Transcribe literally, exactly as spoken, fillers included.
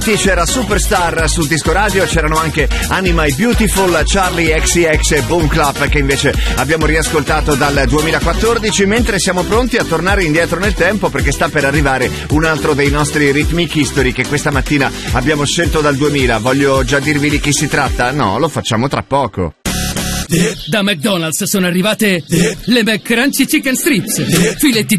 Sì, c'era Superstar sul disco radio, c'erano anche Anima e Beautiful, Charlie X C X e Boom Clap, che invece abbiamo riascoltato dal duemilaquattordici, mentre siamo pronti a tornare indietro nel tempo perché sta per arrivare un altro dei nostri Rhythmic History che questa mattina abbiamo scelto dal duemila. Voglio già dirvi di chi si tratta? No, lo facciamo tra poco. Da McDonald's sono arrivate le McCrunchy Chicken Strips, filetti